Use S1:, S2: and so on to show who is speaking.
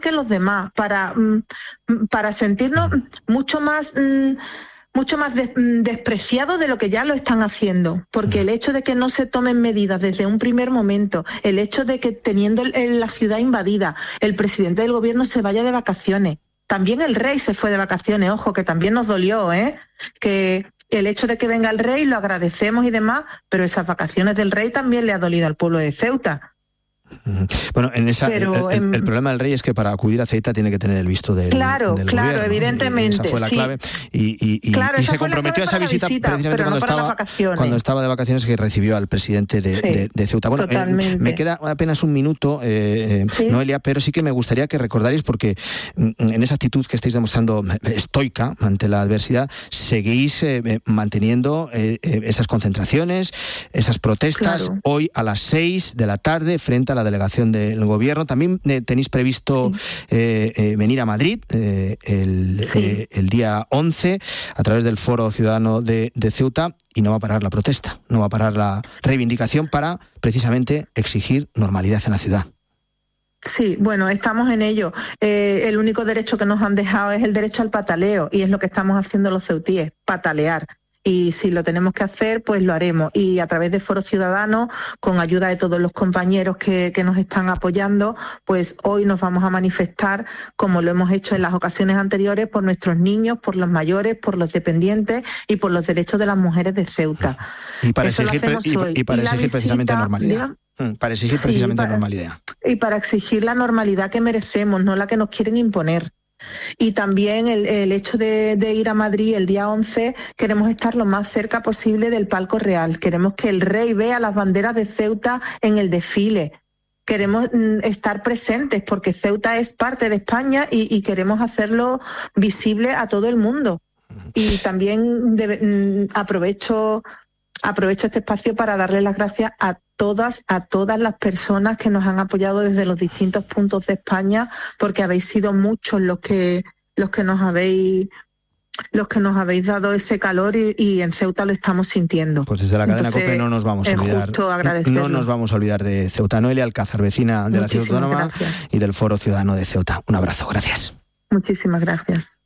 S1: que los demás, para sentirnos mucho más despreciados de lo que ya lo están haciendo, porque el hecho de que no se tomen medidas desde un primer momento, el hecho de que teniendo la ciudad invadida, el presidente del gobierno se vaya de vacaciones, también el rey se fue de vacaciones, ojo, que también nos dolió, que el hecho de que venga el rey lo agradecemos y demás, pero esas vacaciones del rey también le ha dolido al pueblo de Ceuta.
S2: Bueno, el problema del rey es que para acudir a Ceuta tiene que tener el visto del
S1: Claro,
S2: gobierno,
S1: evidentemente.
S2: Esa fue la clave. Y se comprometió a esa visita precisamente cuando estaba de vacaciones, que recibió al presidente de Ceuta. Bueno, me queda apenas un minuto, Noelia, pero sí que me gustaría que recordarais, porque en esa actitud que estáis demostrando estoica ante la adversidad, seguís manteniendo esas concentraciones, esas protestas, hoy a las 6 de la tarde frente a la delegación del gobierno. También tenéis previsto venir a Madrid el día 11 a través del Foro Ciudadano de Ceuta, y no va a parar la protesta, no va a parar la reivindicación para precisamente exigir normalidad en la ciudad.
S1: Sí, bueno, estamos en ello. El único derecho que nos han dejado es el derecho al pataleo, y es lo que estamos haciendo los ceutíes, patalear. Y si lo tenemos que hacer, pues lo haremos. Y a través de Foro Ciudadano, con ayuda de todos los compañeros que nos están apoyando, pues hoy nos vamos a manifestar, como lo hemos hecho en las ocasiones anteriores, por nuestros niños, por los mayores, por los dependientes y por los derechos de las mujeres de Ceuta.
S2: Y para exigir precisamente normalidad. Para exigir precisamente normalidad.
S1: Y para exigir la normalidad que merecemos, no la que nos quieren imponer. Y también el hecho de ir a Madrid el día 11, queremos estar lo más cerca posible del palco real. Queremos que el rey vea las banderas de Ceuta en el desfile. Queremos estar presentes porque Ceuta es parte de España y queremos hacerlo visible a todo el mundo. Y también aprovecho este espacio para darle las gracias a todas las personas que nos han apoyado desde los distintos puntos de España, porque habéis sido muchos los que nos habéis dado ese calor y en Ceuta lo estamos sintiendo.
S2: Pues desde la cadena COPE no nos vamos a olvidar. No nos vamos a olvidar de Ceuta. Noelia Alcázar, vecina de la Ciudad Autónoma y del Foro Ciudadano de Ceuta. Un abrazo, gracias.
S1: Muchísimas gracias.